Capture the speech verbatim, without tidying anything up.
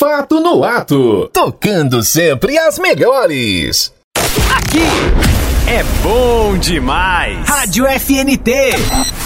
Fato no Ato. Tocando sempre as melhores. Aqui é bom demais. Rádio F N T.